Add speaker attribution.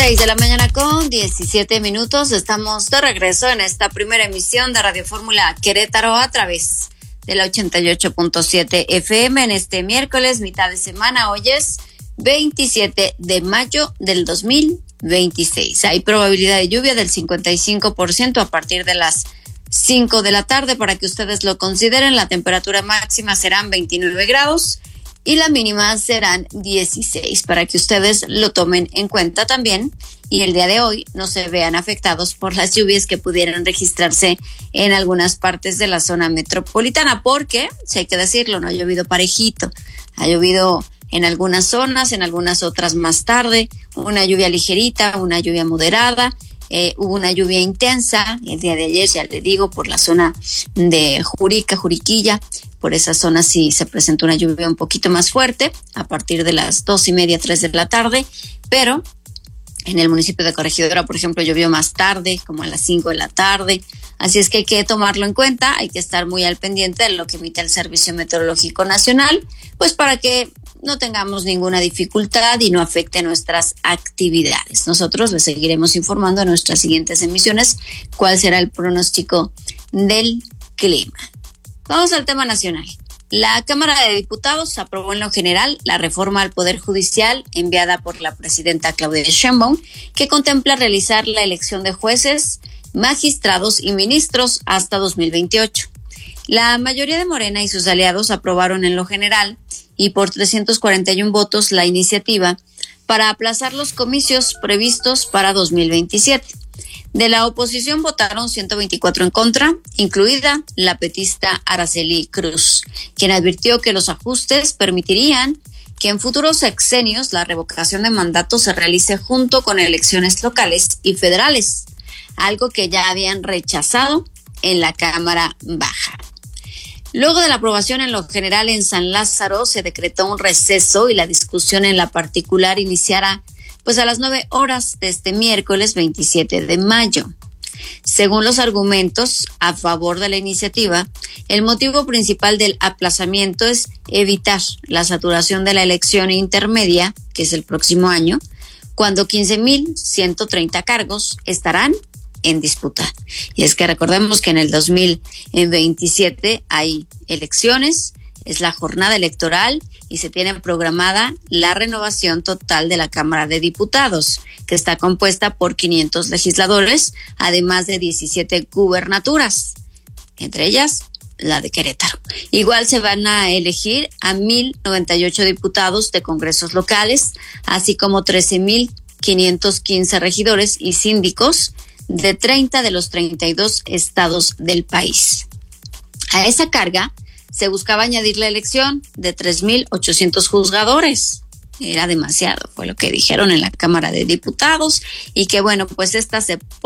Speaker 1: 6:17 a.m. Estamos de regreso en esta primera emisión de Radio Fórmula Querétaro a través de la 88.7 FM en este miércoles, mitad de semana. Hoy es 27 de mayo del 2026. Hay probabilidad de lluvia del 55% a partir de las 5 de la tarde para que ustedes lo consideren. La temperatura máxima serán 29 grados. Y la mínima serán 16 para que ustedes lo tomen en cuenta también y el día de hoy no se vean afectados por las lluvias que pudieran registrarse en algunas partes de la zona metropolitana, porque, si hay que decirlo, no ha llovido parejito, ha llovido en algunas zonas, en algunas otras más tarde, una lluvia ligerita, una lluvia moderada. Hubo una lluvia intensa el día de ayer, ya le digo, por la zona de Juriquilla. Por esa zona sí se presentó una lluvia un poquito más fuerte a partir de las 2:30, 3 de la tarde, pero en el municipio de Corregidora, por ejemplo, llovió más tarde, como a las 5 de la tarde. Así es que hay que tomarlo en cuenta, hay que estar muy al pendiente de lo que emite el Servicio Meteorológico Nacional, pues para que no tengamos ninguna dificultad y no afecte nuestras actividades. Nosotros les seguiremos informando en nuestras siguientes emisiones cuál será el pronóstico del clima. Vamos al tema nacional. La Cámara de Diputados aprobó en lo general la reforma al Poder Judicial enviada por la presidenta Claudia Sheinbaum, que contempla realizar la elección de jueces, magistrados y ministros hasta 2028. La mayoría de Morena y sus aliados aprobaron en lo general y por 341 votos la iniciativa para aplazar los comicios previstos para 2027. De la oposición votaron 124 en contra, incluida la petista Araceli Cruz, quien advirtió que los ajustes permitirían que en futuros sexenios la revocación de mandato se realice junto con elecciones locales y federales, algo que ya habían rechazado en la Cámara Baja. Luego de la aprobación en lo general en San Lázaro, se decretó un receso y la discusión en la particular iniciará a las 9 horas de este miércoles 27 de mayo. Según los argumentos a favor de la iniciativa, el motivo principal del aplazamiento es evitar la saturación de la elección intermedia, que es el próximo año, cuando 15,130 cargos estarán en disputa. Y es que recordemos que en el 2027 hay elecciones, es la jornada electoral y se tiene programada la renovación total de la Cámara de Diputados, que está compuesta por 500 legisladores, además de 17 gubernaturas, entre ellas la de Querétaro. Igual se van a elegir a 1,098 diputados de congresos locales, así como 13,515 regidores y síndicos de 30 de los 32 estados del país. A esa carga se buscaba añadir la elección de 3,800 juzgadores. Era demasiado, fue lo que dijeron en la Cámara de Diputados, y que esta se